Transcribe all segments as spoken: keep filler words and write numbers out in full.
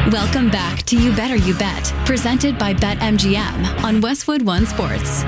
Welcome back to You Better You Bet, presented by BetMGM on Westwood One Sports.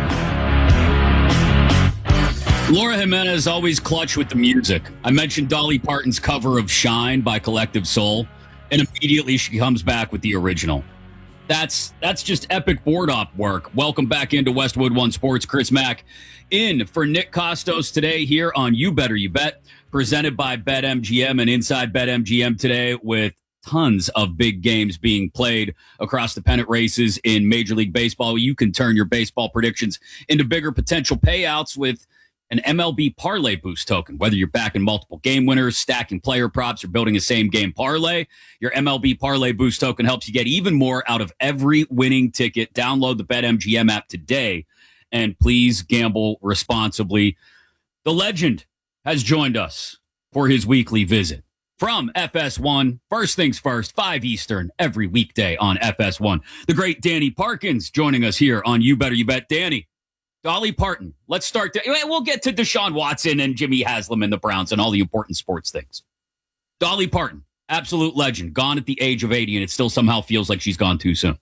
Laura Jimenez always clutch with the music. I mentioned Dolly Parton's cover of Shine by Collective Soul, and immediately she comes back with the original. That's that's just epic board op work. Welcome back into Westwood One Sports. Chris Mack in for Nick Costos today here on You Better You Bet, presented by BetMGM and inside BetMGM today with tons of big games being played across the pennant races in Major League Baseball. You can turn your baseball predictions into bigger potential payouts with an M L B parlay boost token. Whether you're backing multiple game winners, stacking player props, or building a same game parlay, your M L B parlay boost token helps you get even more out of every winning ticket. Download the BetMGM app today, and please gamble responsibly. The legend has joined us for his weekly visit from F S one. First things first, five Eastern every weekday on F S one. The great Danny Parkins joining us here on You Better You Bet. Danny, Dolly Parton. Let's start. To, we'll get to Deshaun Watson and Jimmy Haslam and the Browns and all the important sports things. Dolly Parton, absolute legend, gone at the age of eighty, and it still somehow feels like she's gone too soon.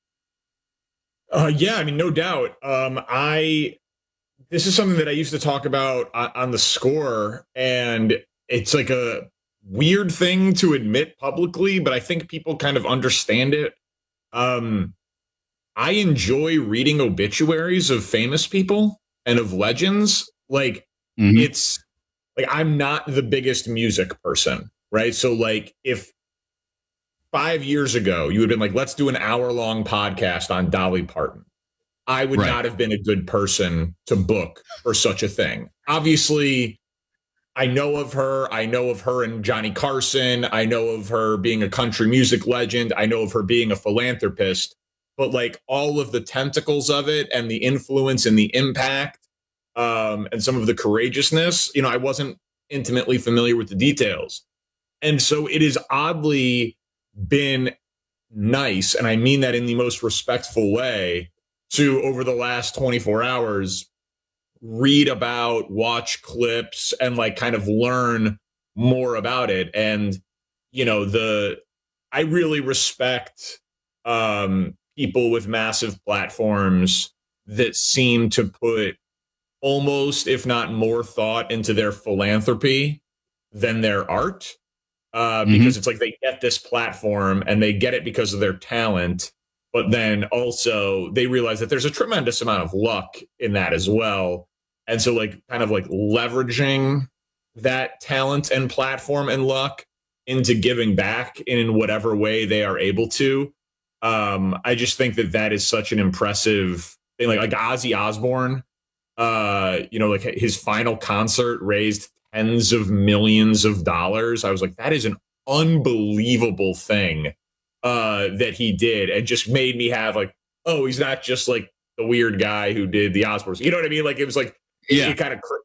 Uh, yeah, I mean, no doubt. Um, I this is something that I used to talk about on, on the Score, and it's like a weird thing to admit publicly, but I think people kind of understand it. Um, I enjoy reading obituaries of famous people and of legends. Like, mm-hmm. it's like, I'm not the biggest music person, right? So like, if five years ago you had been like, let's do an hour long podcast on Dolly Parton, I would right. not have been a good person to book for such a thing. Obviously, I know of her. I know of her and Johnny Carson. I know of her being a country music legend. I know of her being a philanthropist. But like all of the tentacles of it and the influence and the impact um, and some of the courageousness, you know, I wasn't intimately familiar with the details. And so it has oddly been nice, and I mean that in the most respectful way, to over the last twenty-four hours read about, watch clips, and like kind of learn more about it. And, you know, the I really respect um, people with massive platforms that seem to put almost, if not more, thought into their philanthropy than their art. Uh, mm-hmm. Because it's like they get this platform and they get it because of their talent. But then also they realize that there's a tremendous amount of luck in that as well. And so like kind of like leveraging that talent and platform and luck into giving back in whatever way they are able to. Um, I just think that that is such an impressive thing. Like, like Ozzy Osbourne, uh, you know, like his final concert raised tens of millions of dollars. I was like, that is an unbelievable thing uh, that he did. And just made me have like, oh, he's not just like the weird guy who did the Osbournes. You know what I mean? Like, it was like, yeah. It kind of